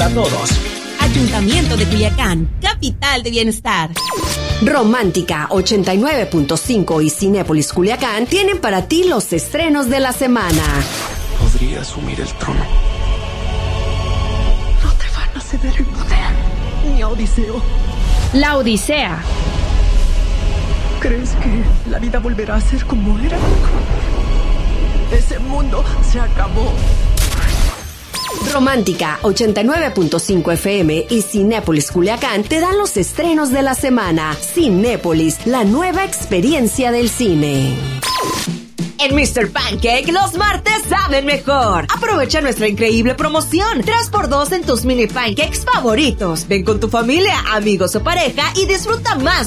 para todos. Ayuntamiento de Culiacán, capital de bienestar. Romántica 89.5 y Cinépolis Culiacán tienen para ti los estrenos de la semana. Podría asumir el trono. No te van a ceder el poder, ni a Odiseo. La Odisea. ¿Crees que la vida volverá a ser como era? Ese mundo se acabó. Romántica 89.5 FM y Cinépolis Culiacán te dan los estrenos de la semana. Cinépolis, la nueva experiencia del cine. En Mr. Pancake, los martes saben mejor. Aprovecha nuestra increíble promoción. 3x2 en tus mini pancakes favoritos. Ven con tu familia, amigos o pareja y disfruta más